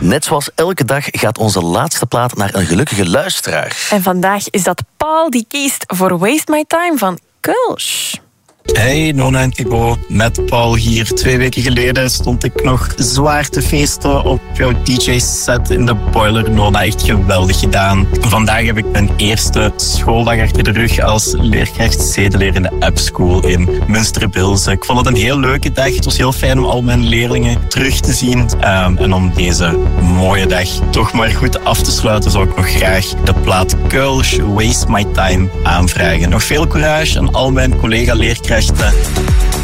Net zoals elke dag gaat onze laatste plaat naar een gelukkige luisteraar. En vandaag is dat Paul die kiest voor Waste My Time van Kulsch. Hey Nona en Thibaut, met Paul hier. 2 weken geleden stond ik nog zwaar te feesten op jouw DJ-set in de Boiler. Nona, echt geweldig gedaan. Vandaag heb ik mijn eerste schooldag achter de rug als leerkracht zedeleer in de App School in Münsterbilze. Ik vond het een heel leuke dag. Het was heel fijn om al mijn leerlingen terug te zien. En om deze mooie dag toch maar goed af te sluiten, zou ik nog graag de plaat Kulsch Waste My Time aanvragen. Nog veel courage aan al mijn collega-leerkrachten.